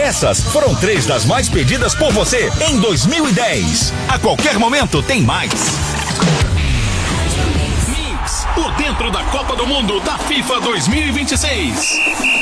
Essas foram 3 das mais pedidas por você em 2010. A qualquer momento tem mais. Mix, por dentro da Copa do Mundo da FIFA 2026.